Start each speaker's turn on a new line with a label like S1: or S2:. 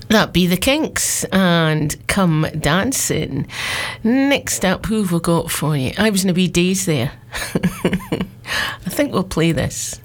S1: That be the Kinks and Come Dancing. Next up, who've we got for you? I was in a wee daze there. I think we'll play this.